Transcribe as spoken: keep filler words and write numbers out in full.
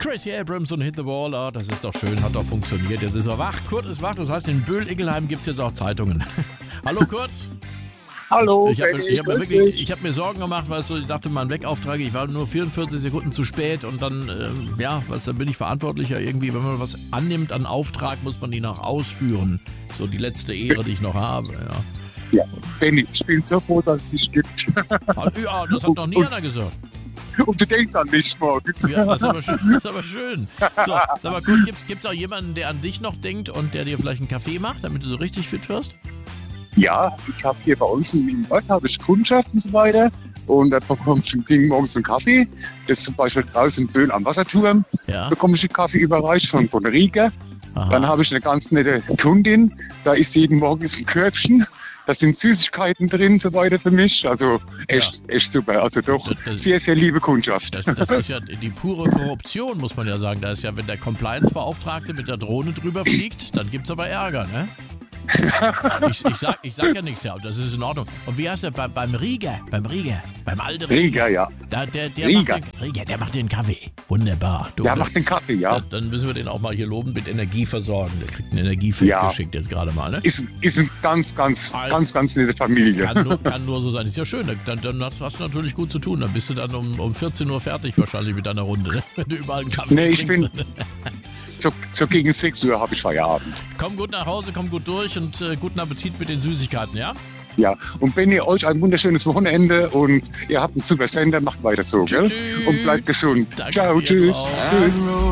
Tracy Abrams und Hit the Wall, ah, das ist doch schön, hat doch funktioniert. Jetzt ist er wach. Kurt ist wach, das heißt, in Böhl-Ingelheim gibt es jetzt auch Zeitungen. Hallo Kurt. Hallo, ich habe Benny, mir, hab mir, wirklich, ich hab mir Sorgen gemacht, weißt du, ich dachte, mein Weckauftrag, ich war nur vierundvierzig Sekunden zu spät und dann, ähm, ja, weißt, dann bin ich verantwortlicher irgendwie, wenn man was annimmt an Auftrag, muss man ihn auch ausführen. So die letzte Ehre, die ich noch habe, ja. Ja, Benny, ich bin so froh, dass es dich gibt. Ja, das hat noch nie einer gesagt. Und du denkst an mich morgens. Ja, das ist aber schön. Das ist aber schön. So, sag mal, gut, gibt's, gibt's auch jemanden, der an dich noch denkt und der dir vielleicht einen Kaffee macht, damit du so richtig fit wirst? Ja, ich habe hier bei uns im Ort habe ich Kundschaft und so weiter. Und da bekomme ich morgens einen Kaffee. Das ist zum Beispiel draußen in Böhl am Wasserturm. Ja. Bekomme ich den Kaffee überreicht von Puerto Rico. Aha. Dann habe ich eine ganz nette Kundin. Da ist jeden Morgen ist ein Körbchen. Da sind Süßigkeiten drin und so weiter für mich. Also echt, ja. echt super. Also doch das, das, sehr, sehr liebe Kundschaft. Das, das ist ja die pure Korruption, muss man ja sagen. Da ist ja, wenn der Compliance-Beauftragte mit der Drohne drüber fliegt, dann gibt es aber Ärger, ne? ich, ich, sag, ich sag ja nichts, ja, das ist in Ordnung. Und wie heißt der bei, beim Rieger? Beim Rieger? Beim alten Rieger? Rieger, ja. Da, der, der Rieger. Macht den, Rieger, der macht den Kaffee. Wunderbar. Du, der macht den Kaffee, ja. Da, dann müssen wir den auch mal hier loben mit Energie versorgen. Der kriegt ein Energiefeld ja. geschickt jetzt gerade mal, ne? Ist, ist eine ganz, ganz, also, ganz, ganz nette Familie. Kann nur, kann nur so sein. Ist ja schön. Dann, dann hast du natürlich gut zu tun. Dann bist du dann um, um vierzehn Uhr fertig wahrscheinlich mit deiner Runde, ne? Wenn du überall einen Kaffee nee, ich trinkst. Bin so, so gegen sechs Uhr habe ich Feierabend. Komm gut nach Hause, komm gut durch und äh, guten Appetit mit den Süßigkeiten, ja? Ja, und wenn ihr euch ein wunderschönes Wochenende und ihr habt einen super Sender, macht weiter so, gell? Und bleibt gesund. Danke Ciao, dir, tschüss. Tschüss.